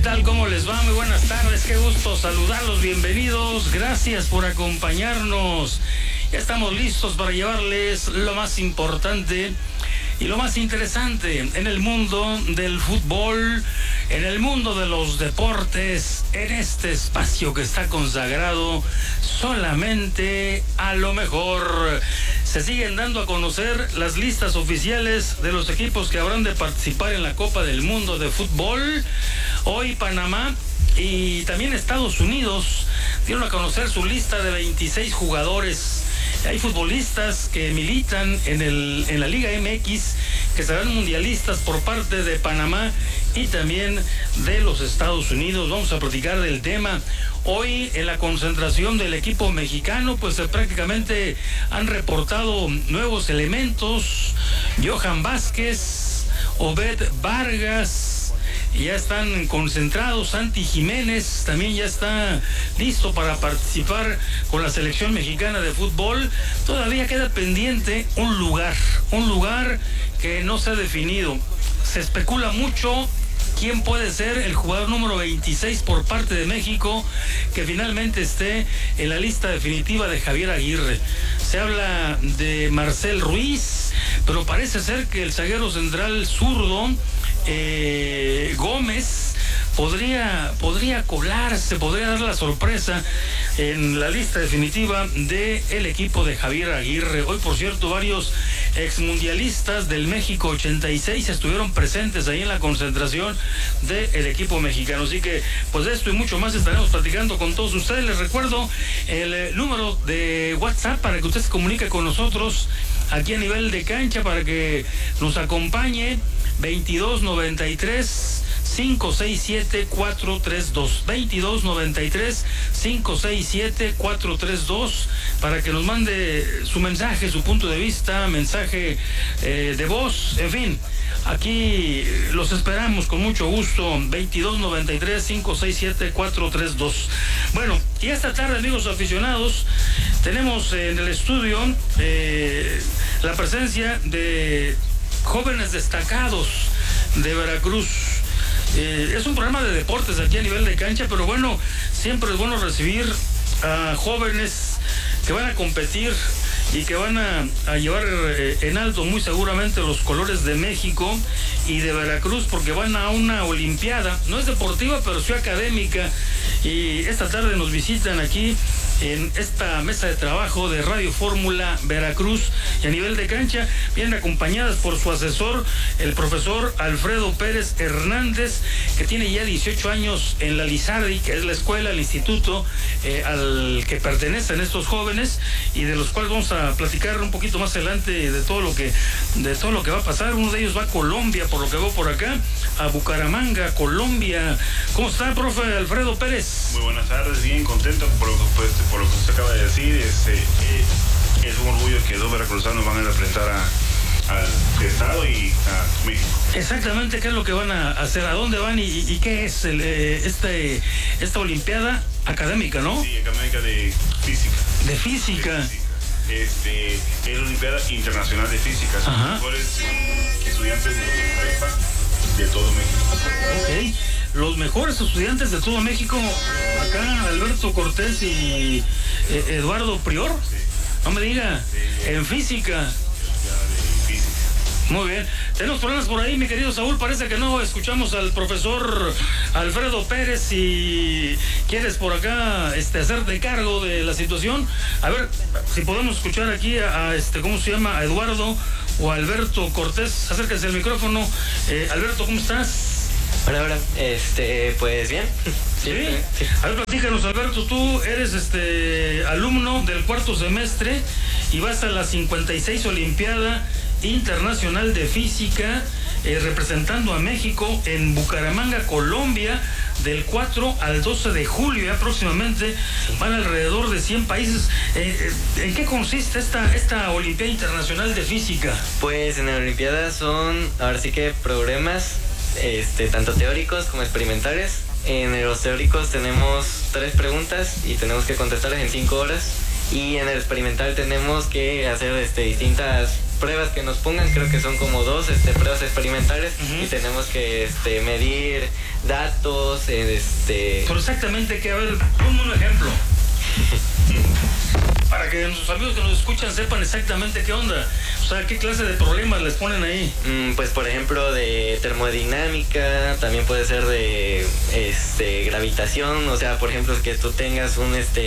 tal? ¿Cómo les va? Muy buenas tardes, qué gusto saludarlos, bienvenidos, gracias por acompañarnos. Ya estamos listos para llevarles lo más importante y lo más interesante en el mundo del fútbol, en el mundo de los deportes, en este espacio que está consagrado solamente a lo mejor. Se siguen dando a conocer las listas oficiales de los equipos que habrán de participar en la Copa del Mundo de Fútbol. Hoy Panamá y también Estados Unidos dieron a conocer su lista de 26 jugadores. Hay futbolistas que militan en la Liga MX, que serán mundialistas por parte de Panamá y también de los Estados Unidos. Vamos a platicar del tema. Hoy en la concentración del equipo mexicano, pues prácticamente han reportado nuevos elementos. Johan Vázquez, Obed Vargas, ya están concentrados. Santi Jiménez también ya está listo para participar con la selección mexicana de fútbol. Todavía queda pendiente un lugar que no se ha definido. Se especula mucho quién puede ser el jugador número 26 por parte de México, que finalmente esté en la lista definitiva de Javier Aguirre. Se habla de Marcel Ruiz, pero parece ser que el zaguero central zurdo Gómez podría colarse, podría dar la sorpresa en la lista definitiva del equipo de Javier Aguirre. Hoy, por cierto, varios exmundialistas del México 86 estuvieron presentes ahí en la concentración del equipo mexicano. Así que, pues de esto y mucho más estaremos platicando con todos ustedes. Les recuerdo el número de WhatsApp para que usted se comunique con nosotros aquí a nivel de cancha, para que nos acompañe. 2293-567-432 2293-567-432, para que nos mande su mensaje, su punto de vista, mensaje de voz, en fin. Aquí los esperamos con mucho gusto. 2293-567-432. Bueno, y esta tarde, amigos aficionados, tenemos en el estudio la presencia de jóvenes destacados de Veracruz. Es un programa de deportes aquí a nivel de cancha, pero bueno, siempre es bueno recibir a jóvenes que van a competir y que van a llevar en alto muy seguramente los colores de México y de Veracruz, porque van a una olimpiada, no es deportiva pero sí académica, y esta tarde nos visitan aquí en esta mesa de trabajo de Radio Fórmula Veracruz. Y a nivel de cancha vienen acompañadas por su asesor, el profesor Alfredo Pérez Hernández, que tiene ya 18 años en la Lizardi, que es la escuela, el instituto al que pertenecen estos jóvenes, y de los cuales vamos a platicar un poquito más adelante de todo lo que va a pasar. Uno de ellos va a Colombia, por lo que veo por acá, a Bucaramanga, Colombia. ¿Cómo está, profe Alfredo Pérez? Muy buenas tardes, bien contento por lo que usted acaba de decir. Es un orgullo que dos veracruzanos van a enfrentar al Estado y a México. Exactamente, ¿qué es lo que van a hacer? ¿A dónde van y qué es esta olimpiada académica, no? Sí, académica de física. De física. Es la Olimpiada Internacional de Física. Son los mejores estudiantes de prepa de todo México. Ok. Los mejores estudiantes de todo México, acá Alberto Cortés y Eduardo Prior. Sí. No me diga, sí, en física. Muy bien. Tenemos problemas por ahí, mi querido Saúl. Parece que no escuchamos al profesor Alfredo Pérez. Si quieres por acá hacerte cargo de la situación, a ver si podemos escuchar aquí a ¿cómo se llama? A Eduardo o a Alberto Cortés. Acérquense al micrófono. Alberto, ¿cómo estás? Hola, pues bien. Sí. A ver, platícanos, Alberto, tú eres alumno del cuarto semestre y vas a la 56 Olimpiada Internacional de Física, representando a México en Bucaramanga, Colombia, del 4 al 12 de julio. Ya próximamente van alrededor de 100 países. ¿En qué consiste esta Olimpiada Internacional de Física? Pues en la Olimpiada son, ahora sí que programas tanto teóricos como experimentales. En los teóricos tenemos 3 preguntas y tenemos que contestarlas en 5 horas. Y en el experimental tenemos que hacer distintas pruebas que nos pongan, creo que son como 2 pruebas experimentales, y tenemos que medir datos, Pero exactamente, que a ver, ponme un ejemplo. Para que nuestros amigos que nos escuchan sepan exactamente qué onda. O sea, qué clase de problemas les ponen ahí. Pues por ejemplo de termodinámica, también puede ser de gravitación. O sea, por ejemplo, que tú tengas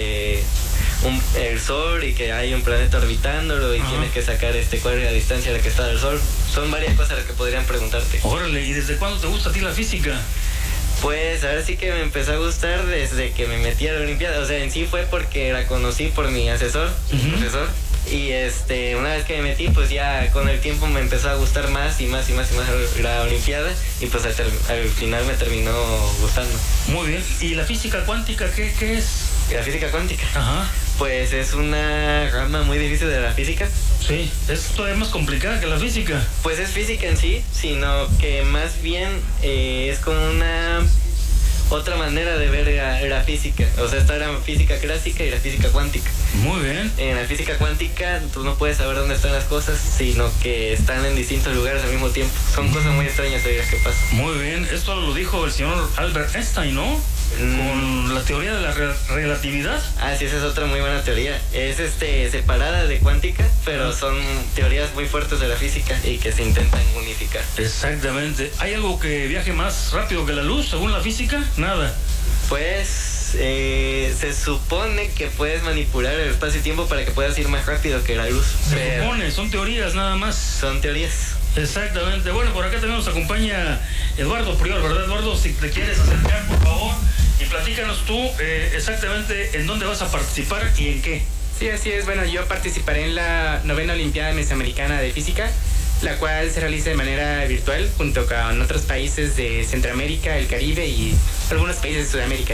el Sol y que hay un planeta orbitándolo y tienes que sacar cuál es la distancia a la que está el Sol. Son varias cosas las que podrían preguntarte. Órale, ¿y desde cuándo te gusta a ti la física? Pues ahora sí que me empezó a gustar desde que me metí a la Olimpiada. O sea, en sí fue porque la conocí por mi asesor, profesor. Y una vez que me metí, pues ya con el tiempo me empezó a gustar más y más la Olimpiada. Y pues al final me terminó gustando. Muy bien. ¿Y la física cuántica qué es? La física cuántica. Ajá. Pues es una rama muy difícil de la física. Sí, es todavía más complicada que la física. Pues es física en sí, sino que más bien es como una otra manera de ver la física. O sea, está la física clásica y la física cuántica. Muy bien. En la física cuántica tú no puedes saber dónde están las cosas, sino que están en distintos lugares al mismo tiempo. Son cosas muy extrañas las que pasan. Muy bien, esto lo dijo el señor Albert Einstein, ¿no? Con la teoría de la relatividad. Ah, sí, esa es otra muy buena teoría. Es separada de cuántica, pero son teorías muy fuertes de la física y que se intentan unificar. Exactamente. ¿Hay algo que viaje más rápido que la luz, según la física? Nada. Pues se supone que puedes manipular el espacio y tiempo para que puedas ir más rápido que la luz. Se supone, son teorías nada más. Son teorías. Exactamente. Bueno, por acá también nos acompaña Eduardo Prior, ¿verdad, Eduardo? Si te quieres acercar, por favor, y platícanos tú exactamente en dónde vas a participar y en qué. Sí, así es. Bueno, yo participaré en la 9ª Olimpiada Mesoamericana de Física, la cual se realiza de manera virtual junto con otros países de Centroamérica, el Caribe y algunos países de Sudamérica.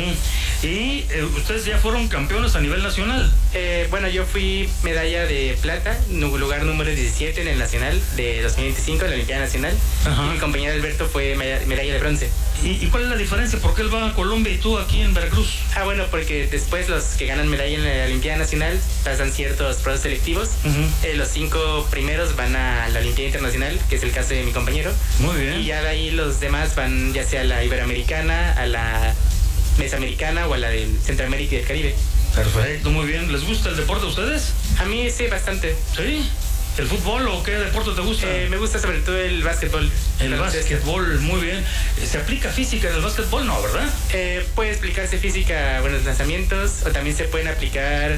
¿Y ustedes ya fueron campeones a nivel nacional? Bueno, yo fui medalla de plata, lugar número 17 en el nacional de 2025, en la Olimpiada Nacional. Y mi compañero Alberto fue medalla de bronce. ¿Y cuál es la diferencia? ¿Por qué él va a Colombia y tú aquí en Veracruz? Bueno, porque después los que ganan medalla en la Olimpiada Nacional pasan ciertos procesos selectivos. Los 5 primeros van a la Olimpiada Internacional, que es el caso de mi compañero. Muy bien. Y ya de ahí los demás van ya sea a la Iberoamericana, a la Mesoamericana o a la de Centroamérica y del Caribe. Perfecto, muy bien. ¿Les gusta el deporte a ustedes? A mí sí, bastante. ¿Sí? ¿El fútbol o qué deporte te gusta? Me gusta sobre todo el básquetbol. El básquetbol, muy bien. ¿Se aplica física en el básquetbol? No, ¿verdad? Puede explicarse física, buenos lanzamientos, o también se pueden aplicar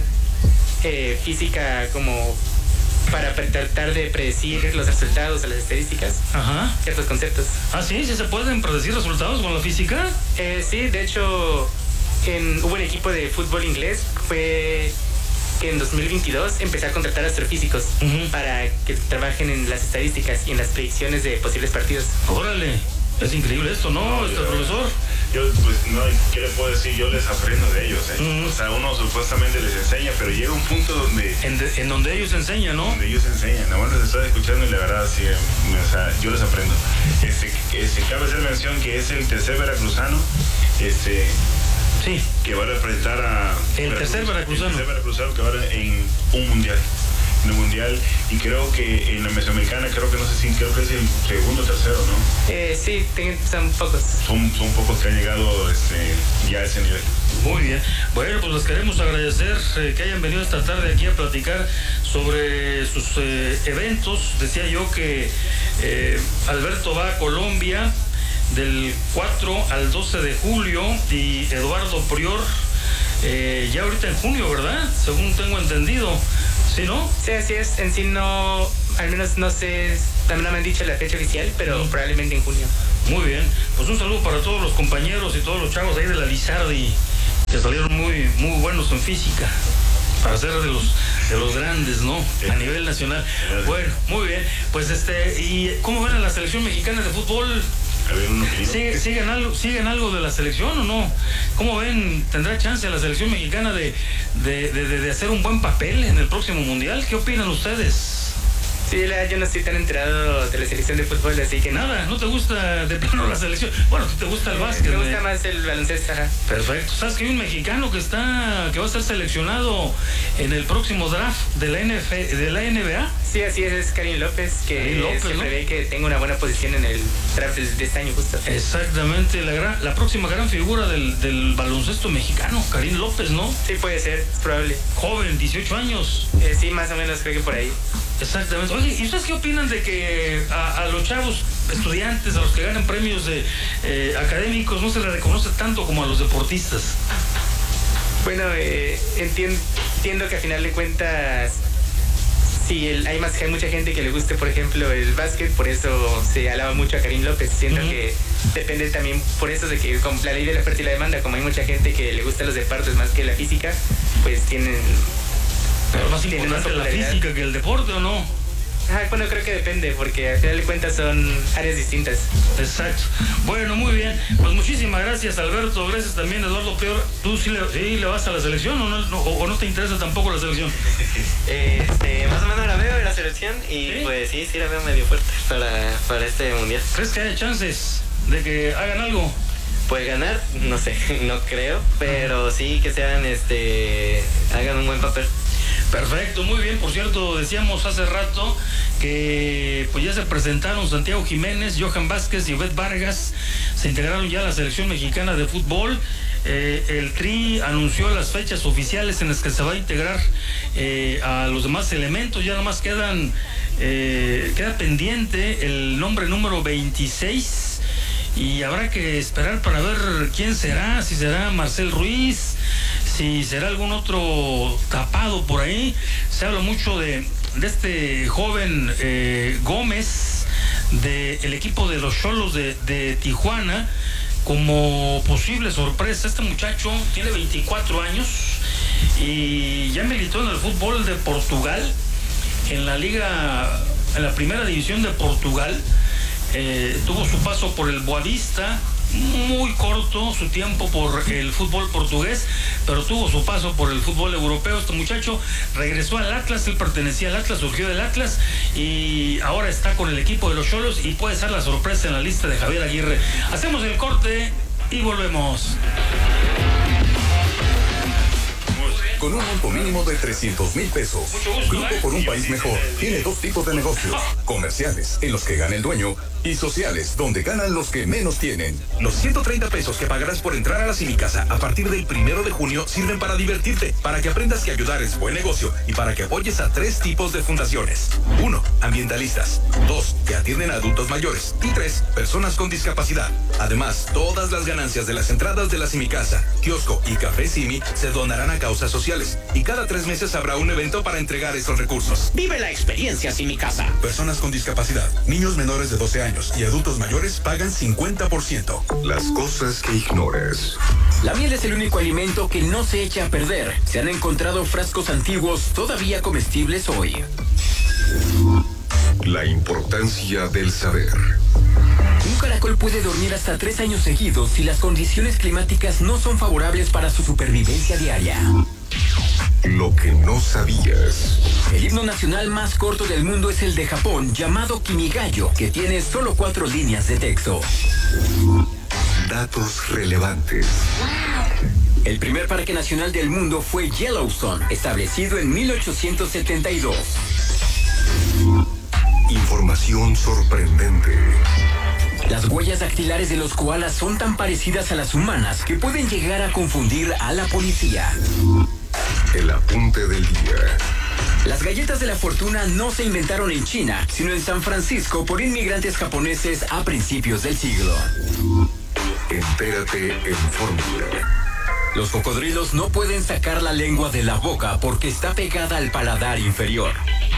física como para tratar de predecir los resultados de las estadísticas. Ciertos conceptos. Ah, sí, ¿sí se pueden predecir resultados con la física? Sí, de hecho, hubo un equipo de fútbol inglés, fue que en 2022 empecé a contratar astrofísicos para que trabajen en las estadísticas y en las predicciones de posibles partidos. Órale, es increíble esto, ¿no, profesor? Yo, pues, no, ¿qué le puedo decir? Yo les aprendo de ellos, O sea, uno supuestamente les enseña, pero llega un punto donde... En donde ellos enseñan, ¿no? Donde ellos enseñan. Nada más les estoy escuchando y la verdad, sí, o sea, yo les aprendo. Cabe hacer mención que es el tercer veracruzano, sí, que va a representar a... El tercer veracruzano. El tercer veracruzano que va en un mundial. En un mundial, y creo que en la Mesoamericana, creo que es el segundo o tercero, ¿no? Sí, son pocos. Son pocos que han llegado ya a ese nivel. Muy bien. Bueno, pues les queremos agradecer que hayan venido esta tarde aquí a platicar sobre sus eventos. Decía yo que Alberto va a Colombia del 4 al 12 de julio y Eduardo Prior ya ahorita en junio, ¿verdad? Según tengo entendido. ¿Sí, no? Sí, así es. En sí no, al menos no sé, también no me han dicho la fecha oficial, pero probablemente en junio. Muy bien. Pues un saludo para todos los compañeros y todos los chavos ahí de la Lizardi, que salieron muy buenos en física, para ser de los grandes, ¿no? A nivel nacional. Bueno, muy bien. Pues ¿y cómo ven a la selección mexicana de fútbol? A ver, ¿Siguen algo de la selección o no? ¿Cómo ven? ¿Tendrá chance la selección mexicana de hacer un buen papel en el próximo mundial? ¿Qué opinan ustedes? Sí, yo no estoy tan enterado de la selección de fútbol, así que Nada, ¿no te gusta de plano la selección? Bueno, ¿te gusta el básquet? Me gusta más el baloncesto, ajá. Perfecto. ¿Sabes que hay un mexicano que va a ser seleccionado en el próximo draft de la NBA? Sí, así es Karim López, que se prevé que tenga una buena posición en el draft de este año justo. Exactamente, la próxima gran figura del baloncesto mexicano, Karim López, ¿no? Sí, puede ser, es probable. Joven, 18 años. Sí, más o menos, creo que por ahí. Exactamente. Oye, ¿y ustedes qué opinan de que a los chavos estudiantes, a los que ganan premios académicos, no se les reconoce tanto como a los deportistas? Bueno, entiendo que a final de cuentas, sí, hay mucha gente que le guste, por ejemplo, el básquet, por eso se alaba mucho a Karim López. Siento que depende también por eso de que con la ley de la oferta y la demanda, como hay mucha gente que le gusta los deportes más que la física, pues tienen... Pero más importante la física que el deporte, ¿o no? Bueno, creo que depende, porque al final de cuentas son áreas distintas. Exacto. Bueno, muy bien. Pues muchísimas gracias, Alberto. Gracias también, Eduardo Peor. ¿Tú sí le vas a la selección o no te interesa tampoco la selección? Más o menos la veo en la selección y ¿sí? Pues sí la veo medio fuerte para este mundial. ¿Crees que hay chances de que hagan algo? Pues ganar, no sé, no creo, pero sí que hagan un buen papel. Perfecto, muy bien. Por cierto, decíamos hace rato que pues ya se presentaron Santiago Jiménez, Johan Vázquez y Obed Vargas. Se integraron ya a la selección mexicana de fútbol. El Tri anunció las fechas oficiales en las que se va a integrar a los demás elementos. Ya nomás queda pendiente el nombre número 26 y habrá que esperar para ver quién será, si será Marcel Ruiz, si será algún otro tapado por ahí. Se habla mucho de este joven Gómez del equipo de los Xolos de Tijuana como posible sorpresa. Este muchacho tiene 24 años y ya militó en el fútbol de Portugal, en la primera división de Portugal. Tuvo su paso por el Boavista, muy corto su tiempo por el fútbol portugués, pero tuvo su paso por el fútbol europeo. Este muchacho regresó al Atlas, él pertenecía al Atlas, surgió del Atlas y ahora está con el equipo de los Xolos y puede ser la sorpresa en la lista de Javier Aguirre. Hacemos el corte y volvemos. Con un monto mínimo de 300,000 pesos. Grupo por un país mejor tiene dos tipos de negocios: comerciales, en los que gana el dueño, y sociales, donde ganan los que menos tienen. Los 130 pesos que pagarás por entrar a la Simicasa a partir del 1 de junio sirven para divertirte, para que aprendas que ayudar es buen negocio y para que apoyes a 3 tipos de fundaciones. 1. Ambientalistas. 2. Que atienden a adultos mayores. Y 3. Personas con discapacidad. Además, todas las ganancias de las entradas de la Simicasa, kiosco y café Simi se donarán a causas sociales. Y cada 3 meses habrá un evento para entregar esos recursos. Vive la experiencia Simicasa. Personas con discapacidad, niños menores de 12 años y adultos mayores pagan 50%. Las cosas que ignoras. La miel es el único alimento que no se echa a perder. Se han encontrado frascos antiguos todavía comestibles hoy. La importancia del saber. Un caracol puede dormir hasta 3 años seguidos si las condiciones climáticas no son favorables para su supervivencia diaria. Lo que no sabías. El himno nacional más corto del mundo es el de Japón, llamado Kimigayo, que tiene solo 4 líneas de texto. Datos relevantes. El primer parque nacional del mundo fue Yellowstone, establecido en 1872. Información sorprendente. Las huellas dactilares de los koalas son tan parecidas a las humanas que pueden llegar a confundir a la policía. El apunte del día. Las galletas de la fortuna no se inventaron en China, sino en San Francisco por inmigrantes japoneses a principios del siglo. Entérate en Fórmula. Los cocodrilos no pueden sacar la lengua de la boca porque está pegada al paladar inferior.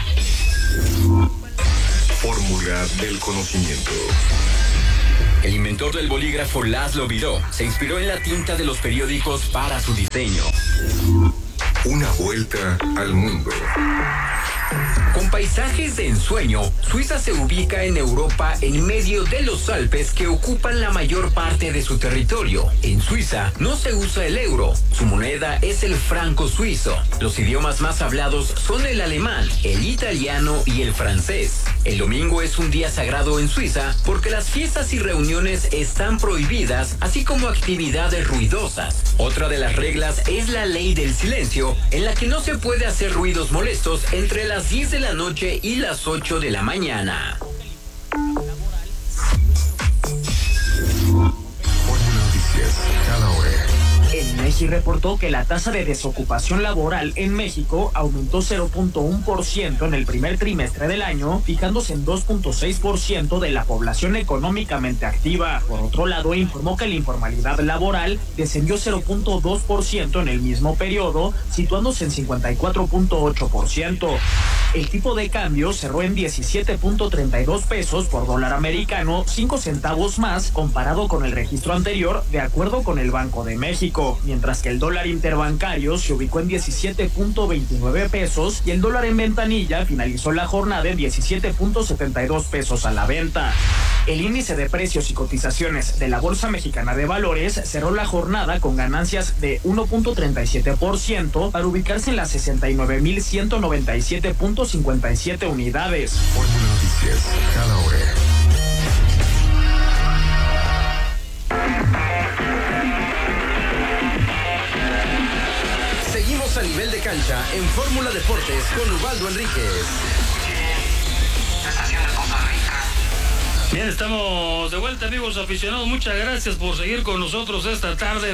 Fórmula del conocimiento. El inventor del bolígrafo Laszlo Biró se inspiró en la tinta de los periódicos para su diseño. Una vuelta al mundo. Con paisajes de ensueño, Suiza se ubica en Europa en medio de los Alpes que ocupan la mayor parte de su territorio. En Suiza no se usa el euro, su moneda es el franco suizo. Los idiomas más hablados son el alemán, el italiano y el francés. El domingo es un día sagrado en Suiza porque las fiestas y reuniones están prohibidas, así como actividades ruidosas. Otra de las reglas es la ley del silencio, en la que no se puede hacer ruidos molestos entre las 10 de la noche y las 8 de la mañana. Noticias, cada hora. El INEGI reportó que la tasa de desocupación laboral en México aumentó 0.1% en el primer trimestre del año, fijándose en 2.6% de la población económicamente activa. Por otro lado, informó que la informalidad laboral descendió 0.2% en el mismo periodo, situándose en 54.8%. El tipo de cambio cerró en 17.32 pesos por dólar americano, 5 centavos más comparado con el registro anterior, de acuerdo con el Banco de México, mientras que el dólar interbancario se ubicó en 17.29 pesos y el dólar en ventanilla finalizó la jornada en 17.72 pesos a la venta. El índice de precios y cotizaciones de la Bolsa Mexicana de Valores cerró la jornada con ganancias de 1.37% para ubicarse en las 69.197.57 unidades. Fórmula Noticias, cada hora. Seguimos a nivel de cancha en Fórmula Deportes con Ubaldo Enríquez. Bien, estamos de vuelta, amigos aficionados. Muchas gracias por seguir con nosotros esta tarde.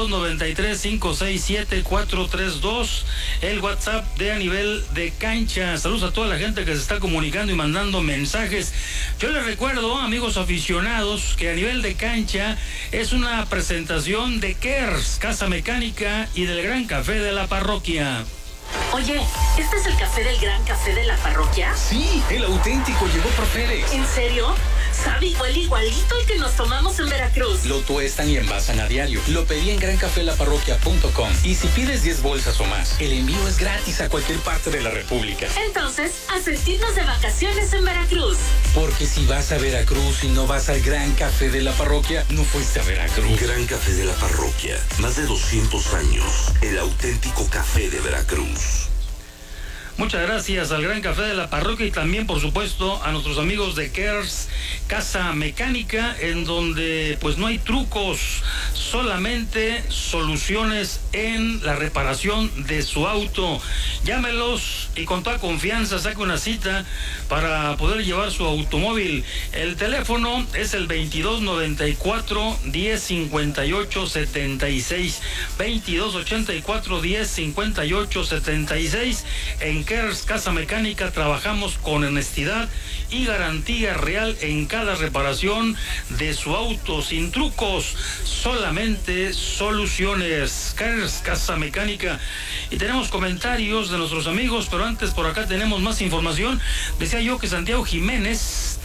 2293-567-432, el WhatsApp de A Nivel de Cancha. Saludos a toda la gente que se está comunicando y mandando mensajes. Yo les recuerdo, amigos aficionados, que A Nivel de Cancha es una presentación de Kers, Casa Mecánica, y del Gran Café de la Parroquia. Oye, ¿este es el café del Gran Café de la Parroquia? Sí, el auténtico llegó por Félix. ¿En serio? Sabe igualito al que nos tomamos en Veracruz. Lo tuestan y envasan a diario. Lo pedí en grancafelaparroquia.com. Y si pides 10 bolsas o más, el envío es gratis a cualquier parte de la República. Entonces, a sentirnos de vacaciones en Veracruz. Porque si vas a Veracruz y no vas al Gran Café de la Parroquia, no fuiste a Veracruz. Gran Café de la Parroquia. Más de 200 años. El auténtico café de Veracruz. Muchas gracias al Gran Café de la Parroquia y también, por supuesto, a nuestros amigos de Kers, Casa Mecánica, en donde pues no hay trucos, solamente soluciones en la reparación de su auto. Llámelos y con toda confianza saque una cita para poder llevar su automóvil. El teléfono es el 2294-1058-76, 2284-1058-76. En Kers Casa Mecánica trabajamos con honestidad y garantía real en cada reparación de su auto, sin trucos, solamente soluciones. Kers Casa Mecánica. Y tenemos comentarios de nuestros amigos, pero antes por acá tenemos más información. Decía yo que Santiago Jiménez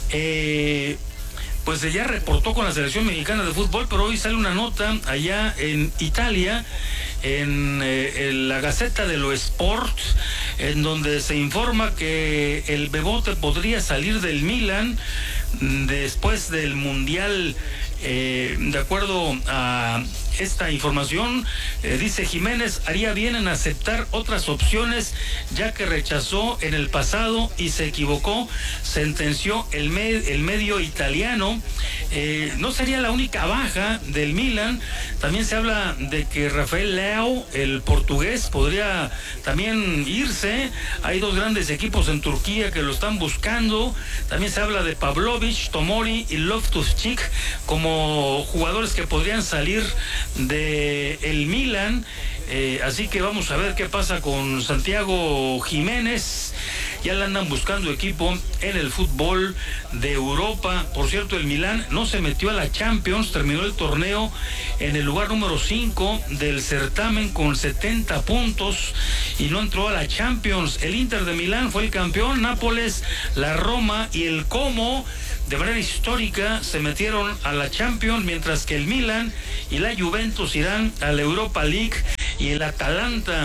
pues ya reportó con la selección mexicana de fútbol, pero hoy sale una nota allá en Italia, en la Gaceta dello Sport, en donde se informa que el Bebote podría salir del Milan después del Mundial. De acuerdo a esta información, dice Jiménez haría bien en aceptar otras opciones, ya que rechazó en el pasado y se equivocó, sentenció el medio italiano. No sería la única baja del Milan. También se habla de que Rafael Leao, el portugués, podría también irse. Hay dos grandes equipos en Turquía que lo están buscando. También se habla de Pavlovic, Tomori y Loftus-Cheek como jugadores que podrían salir de el Milan. Así que vamos a ver qué pasa con Santiago Jiménez. Ya le andan buscando equipo en el fútbol de Europa. Por cierto, el Milán no se metió a la Champions, terminó el torneo en el lugar número 5 del certamen con 70 puntos y no entró a la Champions. El Inter de Milán fue el campeón, Nápoles, la Roma y el Como de manera histórica se metieron a la Champions, mientras que el Milan y la Juventus irán a la Europa League y el Atalanta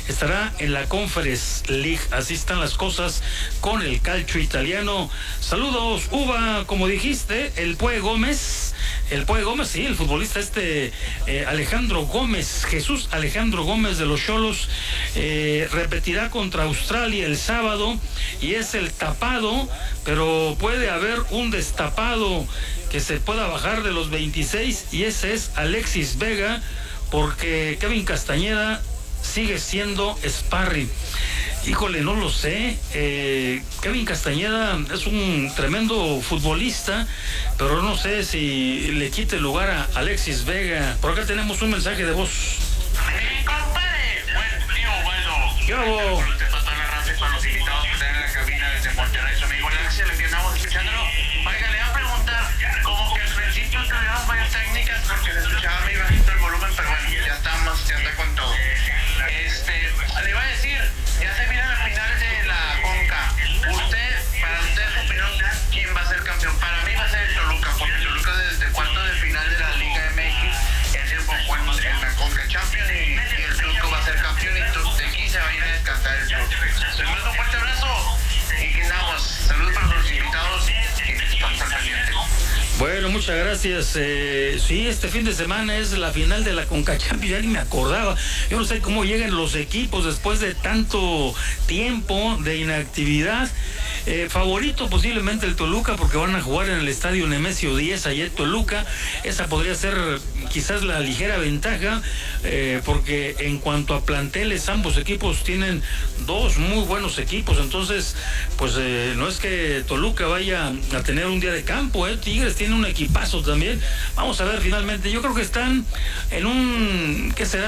estará en la Conference League. Así están las cosas con el calcio italiano. Saludos, Uva, como dijiste, el Pue Gómez, sí, el futbolista Alejandro Gómez, Jesús Alejandro Gómez de los Xolos, repetirá contra Australia el sábado y es el tapado, pero puede haber un destapado que se pueda bajar de los 26 y ese es Alexis Vega, porque Kevin Castañeda sigue siendo sparring. Híjole, no lo sé. Kevin Castañeda es un tremendo futbolista, pero no sé si le quite el lugar a Alexis Vega. Por acá tenemos un mensaje de voz. Mi compadre, ¿Qué hago? Con los invitados que están en la cabina desde Monterrey, su amigo Alexia, le andamos escuchándolo. Oiga, le voy a preguntar, como que al principio tuvieron varias técnicas porque le escuchaba muy bajito el volumen, pero bueno, ya está con todo. Le iba a decir, ya se viene la final de la Conca. Para usted, su opinión, ¿quién va a ser campeón? Para mí va a ser el Toluca, porque el Toluca desde cuarto de final de la Liga MX es el bueno en la Conca Champions y el Toluca va a ser campeón y de aquí se va a ir a descansar el Toluca. Les mando un fuerte abrazo y que nada, saludos para los invitados y estamos al pendiente. Bueno, muchas gracias. Sí, este fin de semana es la final de la Conca Champions, ya ni me acordaba. Yo no sé cómo llegan los equipos después de tanto tiempo de inactividad. Favorito posiblemente el Toluca porque van a jugar en el estadio Nemesio 10 allá en Toluca. Esa podría ser quizás la ligera ventaja, porque en cuanto a planteles ambos equipos tienen dos muy buenos equipos, entonces pues no es que Toluca vaya a tener un día de campo, Tigres tiene un equipazo también. Vamos a ver finalmente, yo creo que están en un, ¿qué será?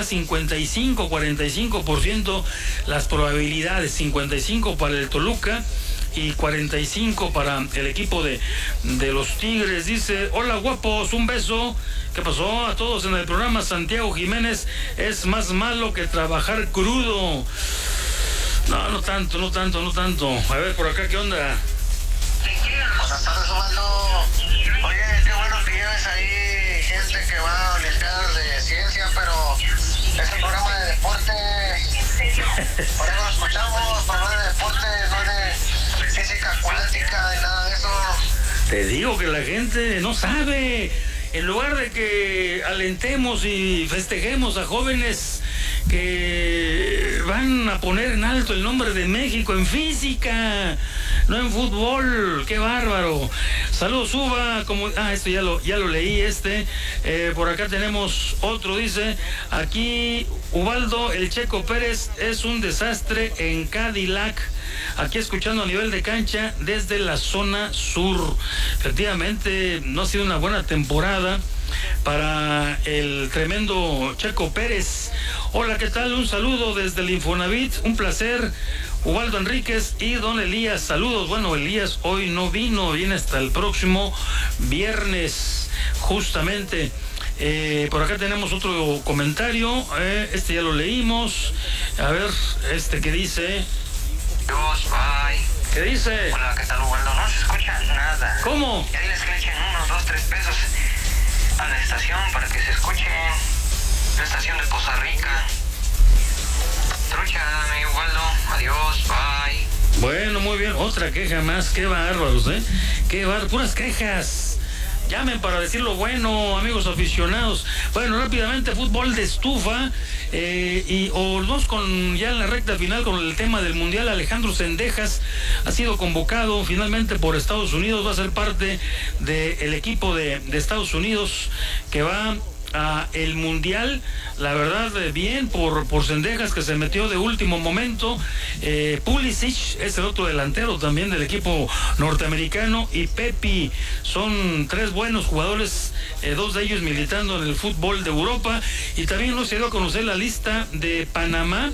55-45% las probabilidades, 55 para el Toluca y 45 para el equipo de los Tigres. Dice, hola guapos, un beso. ¿Qué pasó? A todos en el programa. Santiago Jiménez, es más malo que trabajar crudo. No tanto. A ver, por acá, ¿qué onda? Buenas tardes, Osvaldo. Oye, qué bueno que lleves ahí gente que va a olimpiadas de ciencia, pero es un programa de deporte. Por eso lo escuchamos, programa de deporte, no de física cuántica, de nada de eso. Te digo que la gente no sabe. En lugar de que alentemos y festejemos a jóvenes que van a poner en alto el nombre de México en física, no en fútbol, qué bárbaro. Saludos, Uva, esto ya lo leí, por acá tenemos otro, dice, aquí Ubaldo, el Checo Pérez es un desastre en Cadillac. Aquí escuchando a nivel de cancha desde la zona sur. Efectivamente, no ha sido una buena temporada para el tremendo Checo Pérez. Hola, ¿qué tal? Un saludo desde el Infonavit, un placer. Ubaldo Enríquez y don Elías, saludos. Bueno, Elías hoy no viene hasta el próximo viernes, justamente. Por acá tenemos otro comentario, ya lo leímos. A ver, que dice... Dios, bye. ¿Qué dice? Hola, ¿qué tal, Ubaldo? No se escucha nada. ¿Cómo? Ya diles que le echen unos 2, 3 pesos a la estación para que se escuche. La estación de Poza Rica. Trucha, mi Ubaldo. Adiós, bye. Bueno, muy bien. Otra queja más. Qué bárbaros, Qué bárbaros. Puras quejas. Llamen para decir lo bueno, amigos aficionados. Bueno, rápidamente, fútbol de estufa. O dos ya en la recta final con el tema del Mundial. Alejandro Cendejas ha sido convocado finalmente por Estados Unidos. Va a ser parte del equipo de Estados Unidos que va a el Mundial. La verdad, bien por Cendejas, que se metió de último momento. Pulisic es el otro delantero también del equipo norteamericano, y Pepi. Son tres buenos jugadores, dos de ellos militando en el fútbol de Europa. Y también nos dio a conocer la lista de Panamá,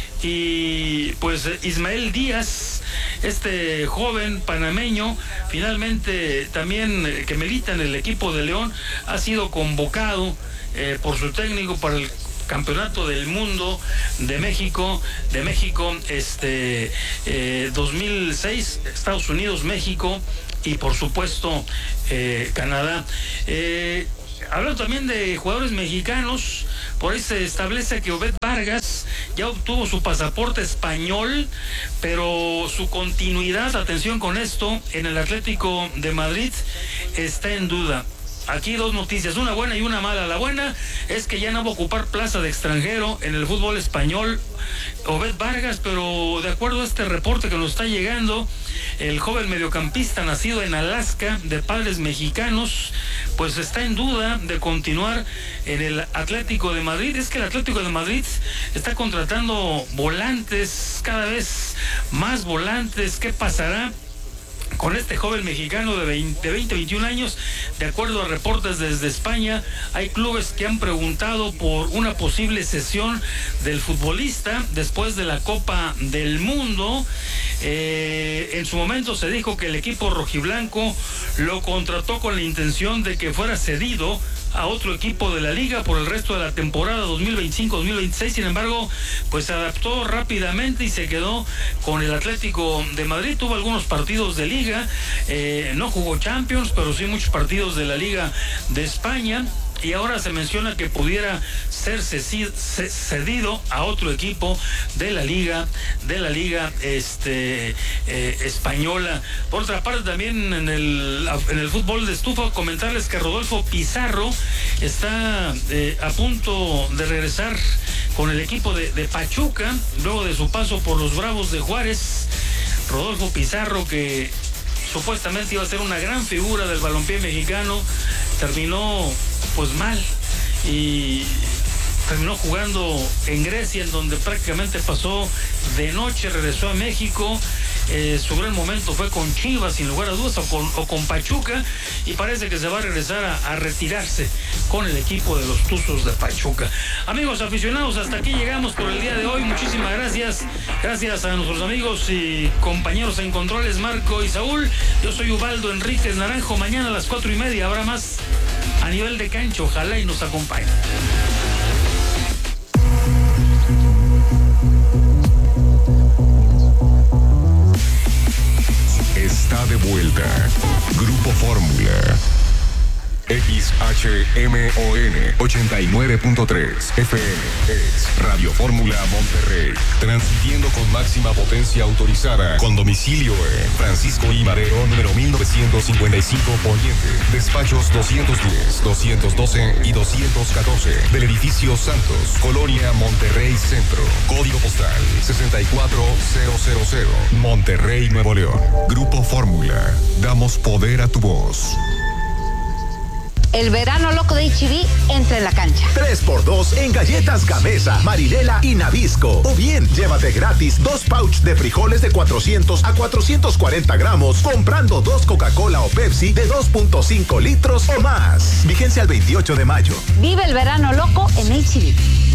y pues Ismael Díaz, este joven panameño, finalmente también que milita en el equipo de León, ha sido convocado por su técnico para el Campeonato del Mundo de México 2006, Estados Unidos, México y por supuesto Canadá. Hablando también de jugadores mexicanos, por ahí se establece que Obed Vargas, ya obtuvo su pasaporte español, pero su continuidad, atención con esto, en el Atlético de Madrid está en duda. Aquí dos noticias, una buena y una mala. La buena es que ya no va a ocupar plaza de extranjero en el fútbol español Obed Vargas, pero de acuerdo a este reporte que nos está llegando, el joven mediocampista nacido en Alaska de padres mexicanos, pues está en duda de continuar en el Atlético de Madrid. Es que el Atlético de Madrid está contratando volantes, cada vez más volantes. ¿Qué pasará con este joven mexicano de 21 años? De acuerdo a reportes desde España, hay clubes que han preguntado por una posible cesión del futbolista después de la Copa del Mundo. En su momento se dijo que el equipo rojiblanco lo contrató con la intención de que fuera cedido a otro equipo de la liga por el resto de la temporada 2025-2026. Sin embargo, pues se adaptó rápidamente y se quedó con el Atlético de Madrid. Tuvo algunos partidos de liga, no jugó Champions, pero sí muchos partidos de la Liga de España. Y ahora se menciona que pudiera ser cedido a otro equipo de la liga española. Por otra parte, también en el fútbol de estufa, comentarles que Rodolfo Pizarro está a punto de regresar con el equipo de Pachuca, luego de su paso por los Bravos de Juárez. Rodolfo Pizarro, que supuestamente iba a ser una gran figura del balompié mexicano, terminó pues mal y terminó jugando en Grecia, en donde prácticamente pasó de noche. Regresó a México. Su gran momento fue con Chivas, sin lugar a dudas, o con Pachuca, y parece que se va a regresar a retirarse con el equipo de los Tuzos de Pachuca. Amigos aficionados, hasta aquí llegamos por el día de hoy. Muchísimas gracias. Gracias a nuestros amigos y compañeros en controles, Marco y Saúl. Yo soy Ubaldo Enríquez Naranjo. Mañana a las 4:30 habrá más a nivel de cancha. Ojalá y nos acompañen. Está de vuelta Grupo Fórmula. XHMON 89.3 FM es Radio Fórmula Monterrey, transmitiendo con máxima potencia autorizada, con domicilio en Francisco I. Madero, número 1955 Poniente, despachos 210, 212 y 214 del edificio Santos, Colonia Monterrey Centro, código postal 64000, Monterrey, Nuevo León. Grupo Fórmula, damos poder a tu voz. El verano loco de H-E-B entra en la cancha. 3x2 en galletas Gamesa, Marinela y Nabisco. O bien, llévate gratis 2 pouch de frijoles de 400 a 440 gramos comprando 2 Coca-Cola o Pepsi de 2.5 litros o más. Vigencia al 28 de mayo. Vive el verano loco en H-E-B.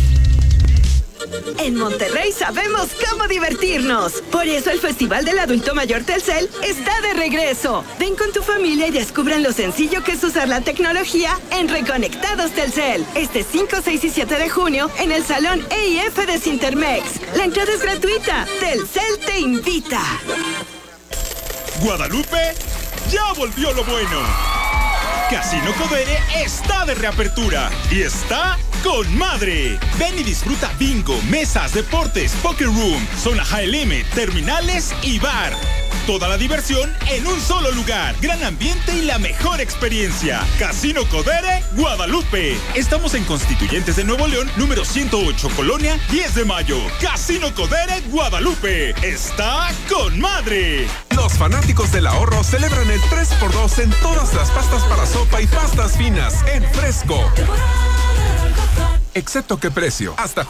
En Monterrey sabemos cómo divertirnos. Por eso el Festival del Adulto Mayor Telcel está de regreso. Ven con tu familia y descubran lo sencillo que es usar la tecnología en Reconectados Telcel. Este 5, 6 y 7 de junio en el Salón EIF de Cintermex. La entrada es gratuita. Telcel te invita. Guadalupe, ya volvió lo bueno. Casino Codere está de reapertura y está con madre. Ven y disfruta bingo, mesas, deportes, poker room, zona high limit, terminales y bar. Toda la diversión en un solo lugar. Gran ambiente y la mejor experiencia. Casino Codere, Guadalupe. Estamos en Constituyentes de Nuevo León, número 108, Colonia 10 de Mayo. Casino Codere, Guadalupe. Está con madre. Los fanáticos del ahorro celebran el 3x2 en todas las pastas para sopa y pastas finas en Fresco. Excepto qué precio. Hasta